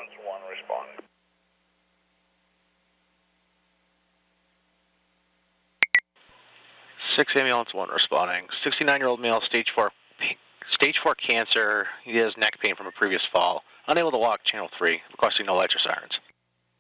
ambulance 1 responding. 6 ambulance 1 responding. 69-year-old male, stage 4 cancer. He has neck pain from a previous fall. Unable to walk, channel 3, requesting no lights or sirens.